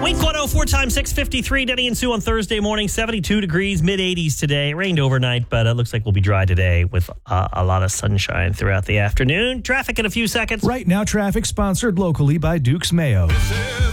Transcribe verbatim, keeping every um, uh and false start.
Wink one oh four times six fifty-three. Denny and Sue on Thursday morning. seventy-two degrees, mid eighties today. It rained overnight, but it looks like we'll be dry today with uh, a lot of sunshine throughout the afternoon. Traffic in a few seconds. Right now, traffic sponsored locally by Duke's Mayo. This is